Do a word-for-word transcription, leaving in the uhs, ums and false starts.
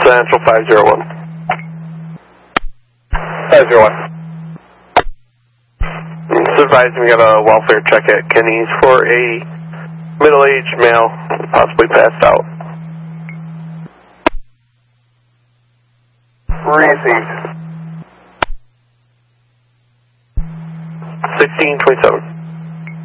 Central five zero one. five zero one. It's advised we got a welfare check at Kenny's for a middle-aged male, possibly passed out. Received. sixteen twenty-seven.